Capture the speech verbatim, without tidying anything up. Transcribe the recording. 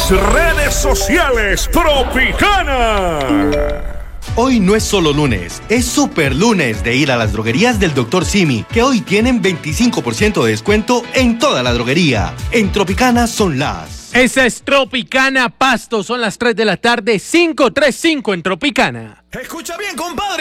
mis redes sociales Tropicana. Hoy no es solo lunes, es super lunes de ir a las droguerías del doctor Simi, que hoy tienen veinticinco por ciento de descuento en toda la droguería. En Tropicana son las... Esa es Tropicana Pasto, son las tres de la tarde, cinco treinta y cinco en Tropicana. Escucha bien, compadre.